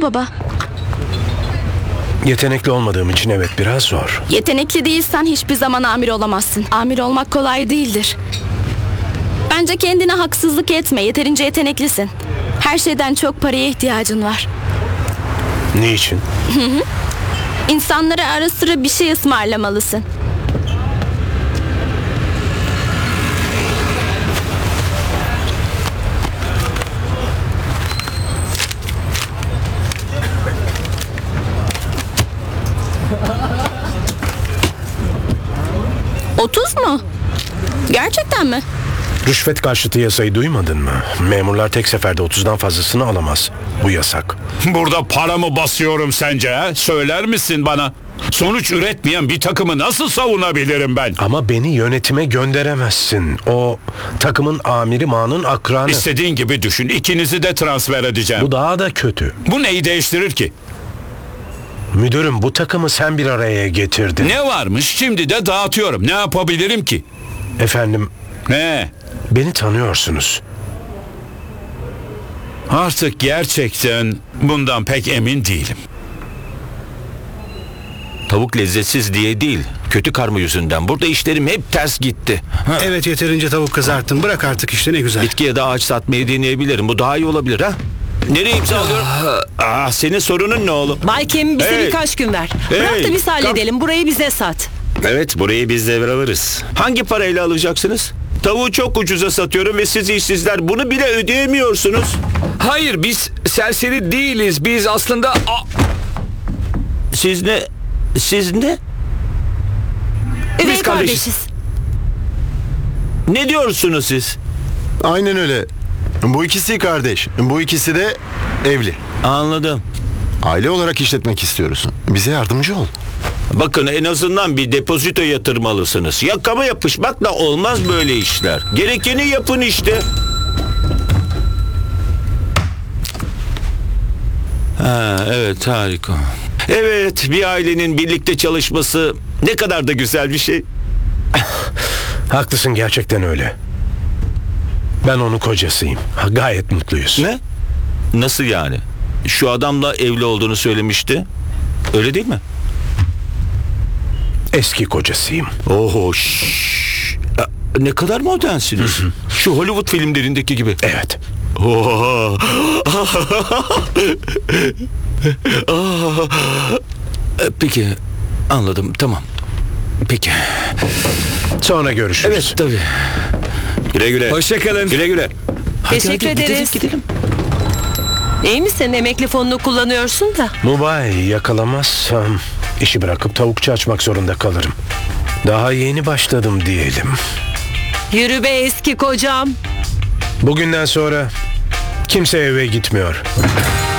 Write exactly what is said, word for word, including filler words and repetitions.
baba? Yetenekli olmadığım için evet, biraz zor. Yetenekli değilsen hiçbir zaman amir olamazsın. Amir olmak kolay değildir. Bence kendine haksızlık etme. Yeterince yeteneklisin. Her şeyden çok paraya ihtiyacın var. Niçin? İnsanlara ara sıra bir şey ısmarlamalısın. Otuz mu? Gerçekten mi? Rüşvet karşıtı yasayı duymadın mı? Memurlar tek seferde otuzdan fazlasını alamaz. Bu yasak. Burada para mı basıyorum sence? He? Söyler misin bana? Sonuç üretmeyen bir takımı nasıl savunabilirim ben? Ama beni yönetime gönderemezsin. O takımın amiri Ma'nın akranı. İstediğin gibi düşün. İkinizi de transfer edeceğim. Bu daha da kötü. Bu neyi değiştirir ki? Müdürüm, bu takımı sen bir araya getirdin. Ne varmış? Şimdi de dağıtıyorum. Ne yapabilirim ki? Efendim, Ne? beni tanıyorsunuz. Artık gerçekten bundan pek emin değilim. Tavuk lezzetsiz diye değil, kötü karma yüzünden. Burada işlerim hep ters gitti. Ha. Evet, yeterince tavuk kızarttım. Bırak artık işte, ne güzel. Bitki ya da ağaç satmayı deneyebilirim. Bu daha iyi olabilir ha. Nereye imza alıyorum? Ah, senin sorunun ne oğlum? Bay Kim, bize Hey. birkaç gün ver. Bırak Hey. da biz halledelim. Burayı bize sat. Evet, burayı biz devralırız. Hangi parayla alacaksınız? Tavuğu çok ucuza satıyorum ve siz işsizler bunu bile ödeyemiyorsunuz. Hayır, biz serseri değiliz. Biz aslında... Aa! Siz ne? Siz ne? Üvey Biz kardeşiz. kardeşiz. Ne diyorsunuz siz? Aynen öyle. Bu ikisi kardeş. Bu ikisi de evli. Anladım. Aile olarak işletmek istiyoruz. Bize yardımcı ol. Bakın, en azından bir depozito yatırmalısınız. Yakama yapışmakla olmaz böyle işler. Gerekeni yapın işte. Ha, evet, harika. Evet, bir ailenin birlikte çalışması ne kadar da güzel bir şey. Haklısın, gerçekten öyle. Ben onun kocasıyım. Ha, gayet mutluyuz. Ne? Nasıl yani? Şu adamla evli olduğunu söylemişti. Öyle değil mi? Eski kocasıyım. Oho, şşş. Ya, ne kadar modernsiniz. Şu Hollywood filmlerindeki gibi. Evet. Oha. Peki, anladım, tamam. Peki. Sonra görüşürüz. Evet, tabii. Güle güle. Hoşçakalın. Güle güle. Hadi, Teşekkür hadi, ederiz. Gidelim, gidelim. İyi misin? Emekli fonunu kullanıyorsun da. Mubay yakalamazsam işi bırakıp tavukçu açmak zorunda kalırım. Daha yeni başladım diyelim. Yürü be eski kocam. Bugünden sonra kimse eve gitmiyor.